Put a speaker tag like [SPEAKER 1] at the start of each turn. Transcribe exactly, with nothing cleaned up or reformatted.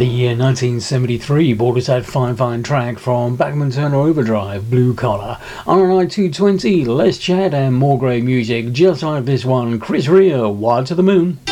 [SPEAKER 1] The year nineteen seventy-three brought us that fine fine track from Bachman Turner Overdrive, Blue Collar. On a night two twenty, less chat and more great music, just like this one, Chris Rea, Wild to the Moon.